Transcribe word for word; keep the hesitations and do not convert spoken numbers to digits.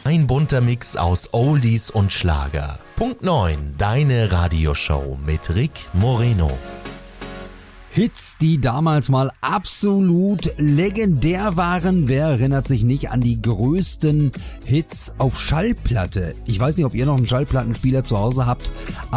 Ein bunter Mix aus Oldies und Schlager. Punkt neun, deine Radioshow mit Rick Moreno. Hits, die damals mal absolut legendär waren. Wer erinnert sich nicht an die größten Hits auf Schallplatte? Ich weiß nicht, ob ihr noch einen Schallplattenspieler zu Hause habt,